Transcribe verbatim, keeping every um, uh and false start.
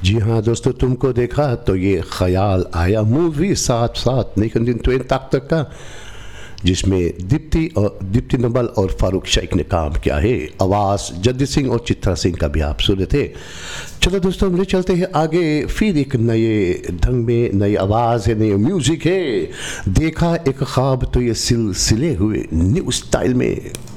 जी हाँ दोस्तों, तुमको देखा तो ये ख्याल आया मूवी साथ साथ निकंदिन ट्वेन तक तक का, जिसमें दीप्ति और दीप्ति नवल और फारूक शेख ने काम किया है। आवाज़ जगदीश सिंह और चित्रा सिंह का भी आप सुने थे। चलो दोस्तों, हम ले चलते हैं आगे, फिर एक नए ढंग में, नई आवाज़ है, नई म्यूजिक है। देखा एक ख्वाब तो ये सिलसिले हुए न्यू स्टाइल में।